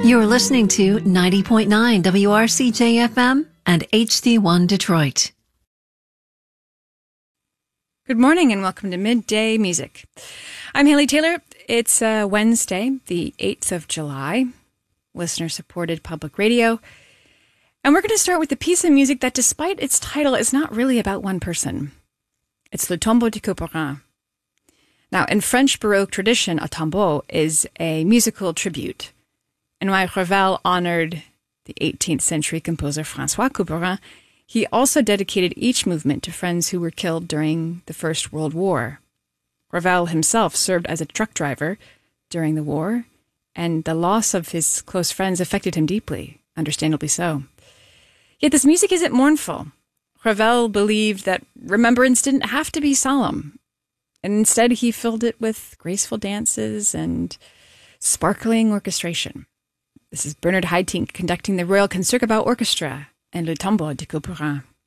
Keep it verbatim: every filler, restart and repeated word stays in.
You're listening to ninety point nine W R C J F M and H D one Detroit. Good morning and welcome to Midday Music. I'm Haley Taylor. It's uh, Wednesday, the eighth of July, listener-supported public radio. And we're going to start with a piece of music that, despite its title, is not really about one person. It's Le Tombeau de Couperin. Now, in French Baroque tradition, a tombeau is a musical tribute. And while Ravel honored the eighteenth century composer François Couperin, he also dedicated each movement to friends who were killed during the First World War. Ravel himself served as a truck driver during the war, and the loss of his close friends affected him deeply, understandably so. Yet this music isn't mournful. Ravel believed that remembrance didn't have to be solemn, and instead he filled it with graceful dances and sparkling orchestration. This is Bernard Haitink conducting the Royal Concertgebouw Orchestra and Le Tombeau de Couperin.